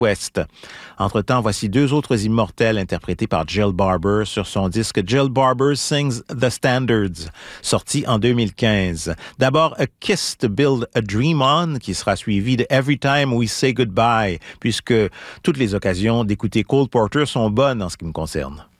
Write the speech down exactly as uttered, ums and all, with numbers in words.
West. Entre-temps, voici deux autres immortels interprétés par Jill Barber sur son disque Jill Barber Sings the Standards, sorti en deux mille quinze. D'abord, A Kiss to Build a Dream On, qui sera suivi de Every Time We Say Goodbye, puisque toutes les occasions d'écouter Cole Porter sont bonnes en ce qui me concerne.